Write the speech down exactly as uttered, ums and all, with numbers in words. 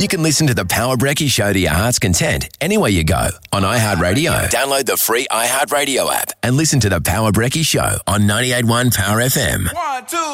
You can listen to the Power Brekkie Show to your heart's content anywhere you go on iHeartRadio. Download the free iHeartRadio app and listen to the Power Brekkie Show on ninety-eight point one Power F M. One, two.